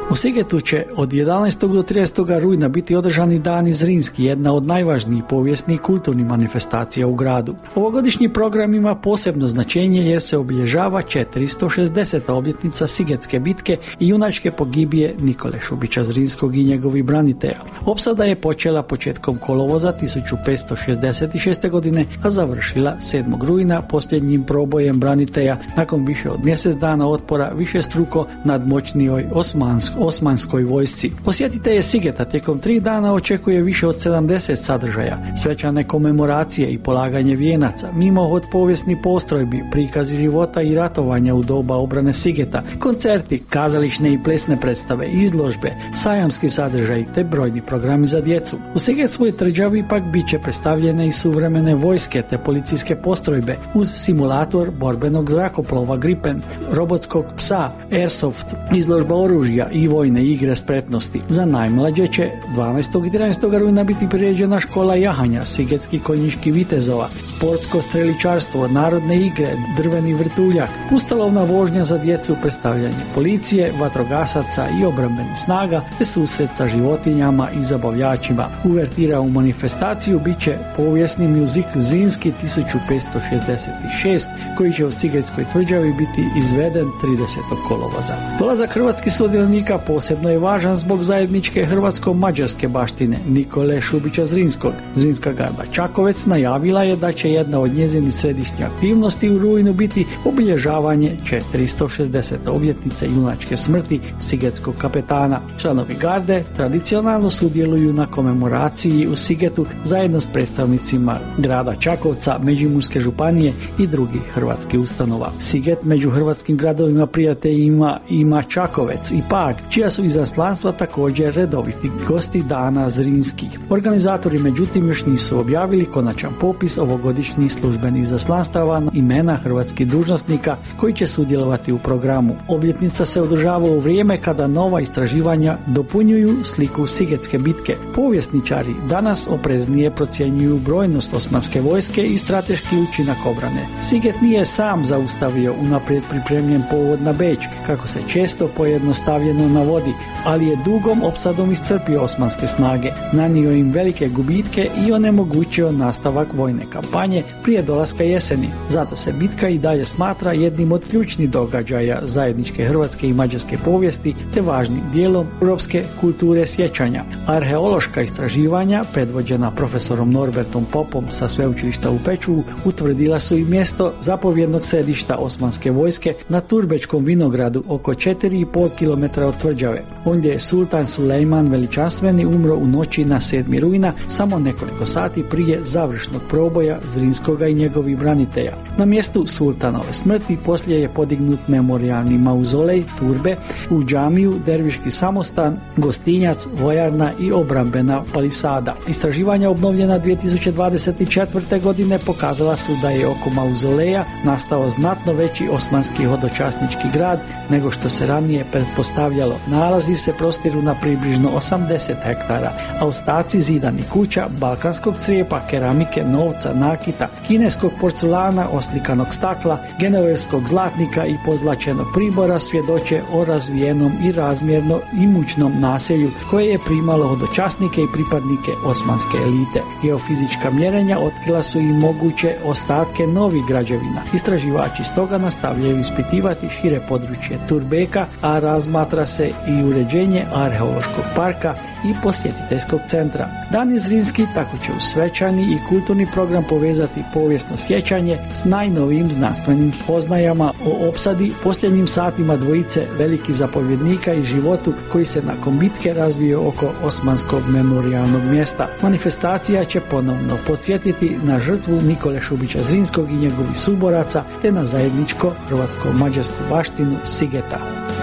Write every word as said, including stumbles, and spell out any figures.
U Sigetu će od jedanaestog do tridesetog rujna biti održani Dani Zrinski, jedna od najvažnijih povijesnih i kulturnih manifestacija u gradu. Ovogodišnji program ima posebno značenje jer se obilježava četiristo šezdeseta obljetnica Sigetske bitke i junačke pogibije Nikole Šubića Zrinskog i njegovih branitelja. Opsada je počela početkom kolovoza tisuću petsto šezdeset šeste. godine, a završila sedmog rujna posljednjim probojem branitelja nakon više od mjesec dana otpora višestruko nadmoćnijoj osmanskoj osmanskoj vojsci. Posjetitelje Sigeta tijekom tri dana očekuje više od sedamdeset sadržaja, svečane komemoracije i polaganje vijenaca, mimohod povijesnih postrojbi, prikazi života i ratovanja u doba obrane Sigeta, koncerti, kazališne i plesne predstave, izložbe, sajamski sadržaj te brojni programi za djecu. U Sigetskoj tvrđavi pak bit će predstavljene i suvremene vojske te policijske postrojbe uz simulator borbenog zrakoplova Gripen, robotskog psa, airsoft, izložba oružja i vojne igre spretnosti. Za najmlađe će dvanaestog i trinaestog rujna biti priređena škola jahanja, sigetski konjiški vitezova, sportsko streličarstvo, narodne igre, drveni vrtuljak, pustolovna vožnja za djecu, predstavljanje policije, vatrogasaca i obrambenih snaga, te susret sa životinjama i zabavljačima. Uvertira u manifestaciju bit će povijesni muzikl Zrinski tisuću petsto šezdeset šeste. koji će u Sigetskoj tvrđavi biti izveden tridesetog kolovoza. Dolazak hrvatskih sudionika posebno je važan zbog zajedničke hrvatsko-mađarske baštine Nikole Šubića Zrinskog. Zrinska garda Čakovec najavila je da će jedna od njezinih središnjih aktivnosti u rujnu biti obilježavanje četiristo šezdesete obljetnice junačke smrti sigetskog kapetana. Članovi garde tradicionalno sudjeluju na komemoraciji u Sigetu zajedno s predstavnicima grada Čakovca, Međimurske županije i drugih hrvatskih ustanova. Siget među hrvatskim gradovima prijateljima ima Čakovec i Pag, čija su izaslanstva također redoviti gosti Dana Zrinskih. Organizatori međutim još nisu objavili konačan popis ovogodišnjih službenih izaslanstava, imena hrvatskih dužnosnika koji će sudjelovati u programu. Obljetnica se održava u vrijeme kada nova istraživanja dopunjuju sliku Sigetske bitke. Povjesničari danas opreznije procjenjuju brojnost osmanske vojske i strateški učinak obrane. Siget nije sam zaustavio unaprijed pripremljen povod na Beč, kako se često pojednostavljeno navodi, ali je dugom opsadom iscrpio osmanske snage, nanio im velike gubitke i onemogućio nastavak vojne kampanje prije dolaska jeseni. Zato se bitka i dalje smatra jednim od ključnih događaja zajedničke hrvatske i mađarske povijesti te važnim dijelom europske kulture sjećanja. Arheološka istraživanja, predvođena profesorom Norbertom Popom sa sveučilišta u Pečuvu, utvrdila su i mjesto zapovjednog središta osmanske vojske na Turbečkom vinogradu oko četiri i pol kilometra od tvrđave. Ondje je sultan Sulejman Veličanstveni umro u noći na sedmog rujna, samo nekoliko sati prije završnog proboja Zrinskoga i njegovih branitelja. Na mjestu sultanove smrti poslije je podignut memorijalni mauzolej Turbe, u džamiju, derviški samostan, gostinjac, vojarna i obrambena palisada. Istraživanja obnovljena dvije tisuće dvadeset četvrte. godine pokazala su da je oko mauzoleja nastao znatno veći osmanski hodočasnički grad nego što se ranije pretpostavljalo. Nalazi se prostiru na približno osamdeset hektara, a ostaci zidanih kuća, balkanskog crijepa, keramike, novca, nakita, kineskog porculana, oslikanog stakla, genovevskog zlatnika i pozlačenog pribora svjedoče o razvijenom i razmjerno imućnom naselju koje je primalo hodočasnike i pripadnike osmanske elite. Geofizička mjerenja otkrila su i moguće ostatke novih građevina. Istraživači stoga nastavljaju ispitivati šire područje Turbeka, a razmatra se i uređenje arheološkog parka i posjetiteljskog centra. Dani Zrinski tako će u svečani i kulturni program povezati povijesno sjećanje s najnovijim znanstvenim spoznajama o opsadi, posljednjim satima dvojice velikih zapovjednika i životu koji se nakon bitke razvio oko osmanskog memorijalnog mjesta. Manifestacija će ponovno podsjetiti na žrtvu Nikole Šubića Zrinskog i njegovih suboraca te na zajedničko hrvatsko-mađarsku baštinu Sigeta.